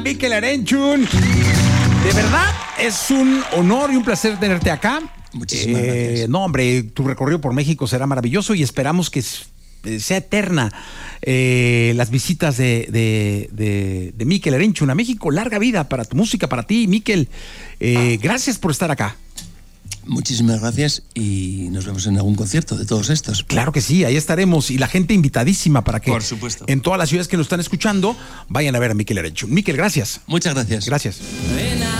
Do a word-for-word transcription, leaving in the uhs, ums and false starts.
Mikel Erenchun. De verdad, es un honor y un placer tenerte acá. Muchísimas eh, gracias. No, hombre, tu recorrido por México será maravilloso y esperamos que sea eterna eh, las visitas de, de, de, de Mikel Erenchun a México. Larga vida para tu música, para ti, Mikel. Eh, gracias por estar acá. Muchísimas gracias y nos vemos en algún concierto de todos estos. Claro que sí, ahí estaremos y la gente invitadísima para que Por supuesto. en todas las ciudades que lo están escuchando vayan a ver a Mikel Erenchun. Mikel, gracias. Muchas gracias. Gracias.